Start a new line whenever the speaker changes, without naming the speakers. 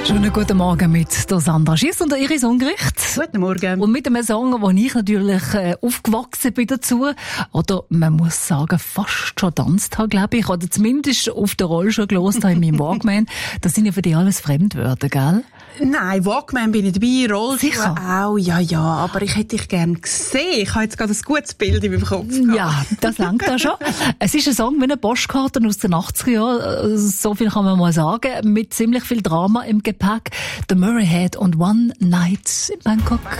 Schönen guten Morgen mit der Sandra Schiss und der Iris Ungericht.
Guten Morgen.
Und mit einem Song, wo ich natürlich aufgewachsen bin dazu. Oder man muss sagen, fast schon tanzt habe, glaube ich. Oder zumindest auf der Rolle schon gehört habe in meinem Walkman. Das sind ja für dich alles Fremdwörter, gell?
Nein, Walkman bin ich dabei, Rollschuhe
Sicher.
auch, ja, aber ich hätte dich gerne gesehen. Ich habe jetzt gerade ein gutes Bild in meinem Kopf gehabt.
Ja, das langt da schon. Es ist ein Song wie eine Postkarte aus den 80er Jahren, so viel kann man mal sagen, mit ziemlich viel Drama im Gepäck. The Murray Head und One Night in Bangkok.